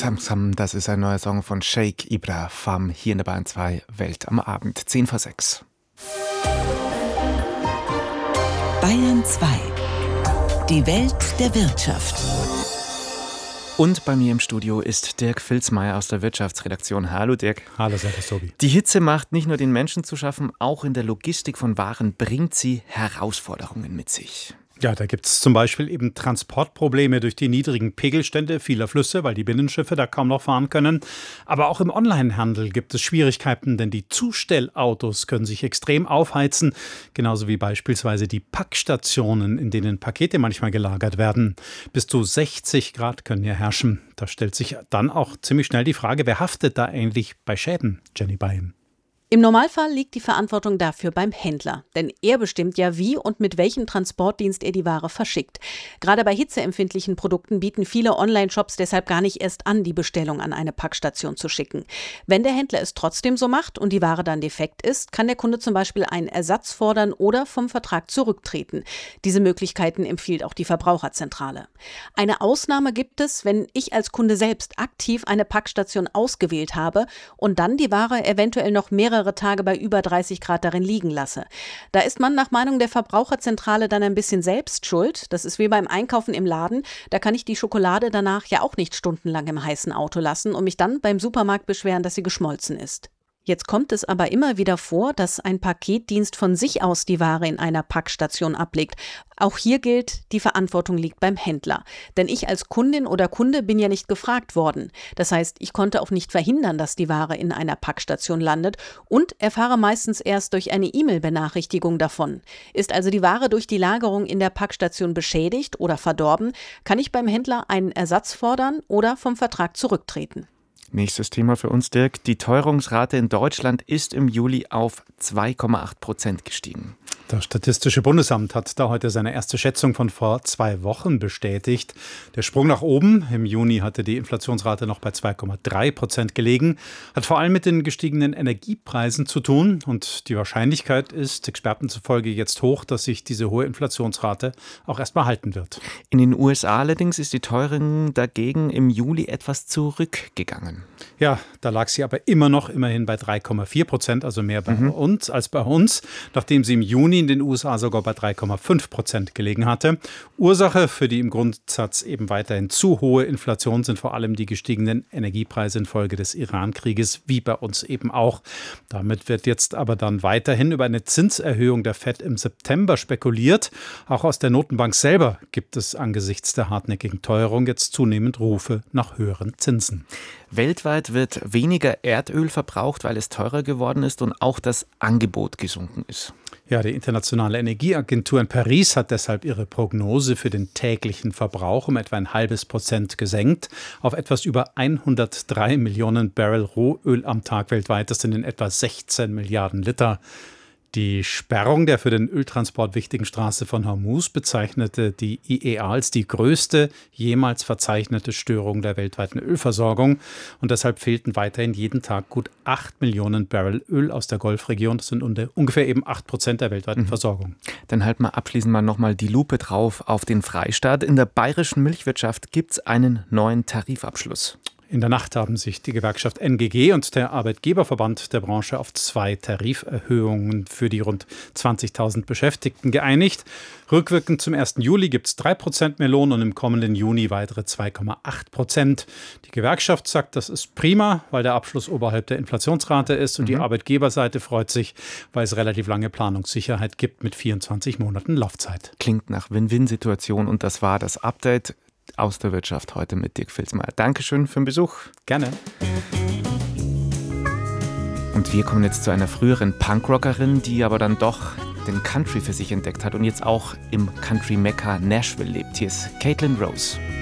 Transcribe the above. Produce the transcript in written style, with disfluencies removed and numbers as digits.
Sam Sam, das ist ein neuer Song von Sheikh Ibra Fam hier in der Bayern 2 Welt am Abend, 10 vor 6. Bayern 2. Die Welt der Wirtschaft. Und bei mir im Studio ist Dirk Filzmeier aus der Wirtschaftsredaktion. Hallo Dirk. Hallo, servus Tobi. Die Hitze macht nicht nur den Menschen zu schaffen, auch in der Logistik von Waren bringt sie Herausforderungen mit sich. Ja, da gibt es zum Beispiel eben Transportprobleme durch die niedrigen Pegelstände vieler Flüsse, weil die Binnenschiffe da kaum noch fahren können. Aber auch im Onlinehandel gibt es Schwierigkeiten, denn die Zustellautos können sich extrem aufheizen, genauso wie beispielsweise die Packstationen, in denen Pakete manchmal gelagert werden. Bis zu 60 Grad können hier herrschen. Da stellt sich dann auch ziemlich schnell die Frage, wer haftet da eigentlich bei Schäden, Jenny Bayen? Im Normalfall liegt die Verantwortung dafür beim Händler, denn er bestimmt ja, wie und mit welchem Transportdienst er die Ware verschickt. Gerade bei hitzeempfindlichen Produkten bieten viele Online-Shops deshalb gar nicht erst an, die Bestellung an eine Packstation zu schicken. Wenn der Händler es trotzdem so macht und die Ware dann defekt ist, kann der Kunde zum Beispiel einen Ersatz fordern oder vom Vertrag zurücktreten. Diese Möglichkeiten empfiehlt auch die Verbraucherzentrale. Eine Ausnahme gibt es, wenn ich als Kunde selbst aktiv eine Packstation ausgewählt habe und dann die Ware eventuell noch mehrere Tage bei über 30 Grad darin liegen lasse. Da ist man nach Meinung der Verbraucherzentrale dann ein bisschen selbst schuld. Das ist wie beim Einkaufen im Laden. Da kann ich die Schokolade danach ja auch nicht stundenlang im heißen Auto lassen und mich dann beim Supermarkt beschweren, dass sie geschmolzen ist. Jetzt kommt es aber immer wieder vor, dass ein Paketdienst von sich aus die Ware in einer Packstation ablegt. Auch hier gilt, die Verantwortung liegt beim Händler. Denn ich als Kundin oder Kunde bin ja nicht gefragt worden. Das heißt, ich konnte auch nicht verhindern, dass die Ware in einer Packstation landet und erfahre meistens erst durch eine E-Mail-Benachrichtigung davon. Ist also die Ware durch die Lagerung in der Packstation beschädigt oder verdorben, kann ich beim Händler einen Ersatz fordern oder vom Vertrag zurücktreten. Nächstes Thema für uns, Dirk. Die Teuerungsrate in Deutschland ist im Juli auf 2,8% gestiegen. Das Statistische Bundesamt hat da heute seine erste Schätzung von vor 2 Wochen bestätigt. Der Sprung nach oben, im Juni hatte die Inflationsrate noch bei 2,3% gelegen, hat vor allem mit den gestiegenen Energiepreisen zu tun. Und die Wahrscheinlichkeit ist Experten zufolge jetzt hoch, dass sich diese hohe Inflationsrate auch erstmal halten wird. In den USA allerdings ist die Teuerung dagegen im Juli etwas zurückgegangen. Ja, da lag sie aber immerhin bei 3,4%, also mehr bei uns als bei uns, nachdem sie im Juni in den USA sogar bei 3,5% gelegen hatte. Ursache für die im Grundsatz eben weiterhin zu hohe Inflation sind vor allem die gestiegenen Energiepreise infolge des Iran-Krieges, wie bei uns eben auch. Damit wird jetzt aber dann weiterhin über eine Zinserhöhung der FED im September spekuliert. Auch aus der Notenbank selber gibt es angesichts der hartnäckigen Teuerung jetzt zunehmend Rufe nach höheren Zinsen. Weltweit wird weniger Erdöl verbraucht, weil es teurer geworden ist und auch das Angebot gesunken ist. Ja, die Internationale Energieagentur in Paris hat deshalb ihre Prognose für den täglichen Verbrauch um etwa 0,5% gesenkt auf etwas über 103 Millionen Barrel Rohöl am Tag weltweit. Das sind in etwa 16 Milliarden Liter. Die Sperrung der für den Öltransport wichtigen Straße von Hormuz bezeichnete die IEA als die größte jemals verzeichnete Störung der weltweiten Ölversorgung. Und deshalb fehlten weiterhin jeden Tag gut 8 Millionen Barrel Öl aus der Golfregion. Das sind ungefähr eben 8% der weltweiten Versorgung. Dann halten wir abschließend mal nochmal die Lupe drauf auf den Freistaat. In der bayerischen Milchwirtschaft gibt es einen neuen Tarifabschluss. In der Nacht haben sich die Gewerkschaft NGG und der Arbeitgeberverband der Branche auf 2 Tariferhöhungen für die rund 20.000 Beschäftigten geeinigt. Rückwirkend zum 1. Juli gibt es 3% mehr Lohn und im kommenden Juni weitere 2,8%. Die Gewerkschaft sagt, das ist prima, weil der Abschluss oberhalb der Inflationsrate ist und die Arbeitgeberseite freut sich, weil es relativ lange Planungssicherheit gibt mit 24 Monaten Laufzeit. Klingt nach Win-Win-Situation und das war das Update aus der Wirtschaft heute mit Dirk Filzmeier. Dankeschön für den Besuch. Gerne. Und wir kommen jetzt zu einer früheren Punkrockerin, die aber dann doch den Country für sich entdeckt hat und jetzt auch im Country-Mekka Nashville lebt. Hier ist Caitlin Rose.